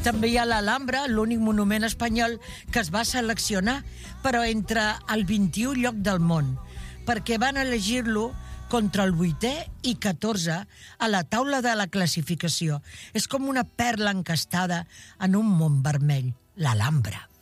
També hi ha l'Alhambra, l'únic monument espanyol que es va seleccionar, però entre el 21 lloc del món, perquè van elegir-lo contra el 8è i 14 a la taula de la classificació. És com una perla encastada en un món vermell, l'Alhambra.